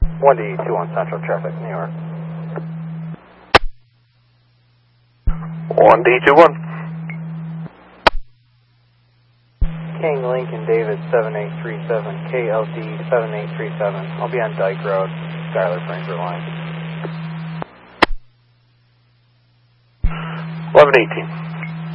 1D21 Central Traffic, New York. 1D21. King Lincoln David 7837, KLD 7837. I'll be on Dyke Road, Schuyler Frankfurt line. 1118.